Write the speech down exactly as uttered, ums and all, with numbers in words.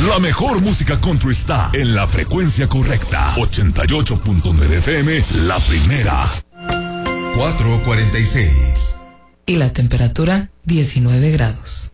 La mejor música country está en la frecuencia correcta. ochenta y ocho punto nueve F M, la primera. cuatro cuarenta y seis. Y la temperatura, diecinueve grados.